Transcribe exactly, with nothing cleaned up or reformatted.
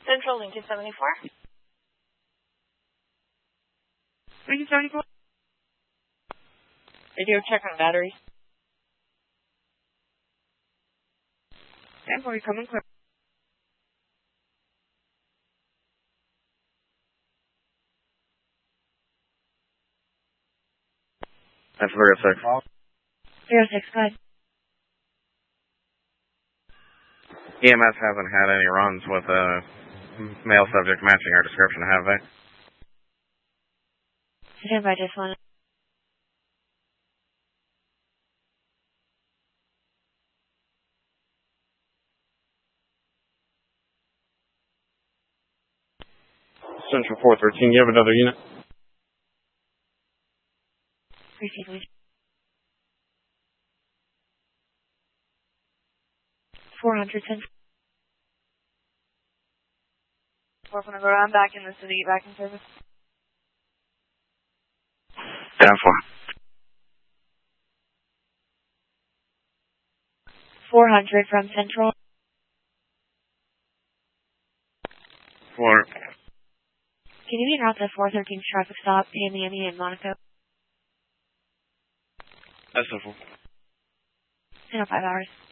Central Lincoln seventy-four. Lincoln seventy-four. Radio check on battery. ten four, you coming clear. That's zero six. zero six, go ahead. E M S hasn't had any runs with a male subject matching our description, have they? Stand by, just one. Central four thirteen, you have another unit? Proceed, please. four hundred, Central. We're going to go around back in the city, back in service. ten four. four hundred from Central. four. Can you be en route to four thirteen's traffic stop, Miami and Monaco? That's simple. In five hours.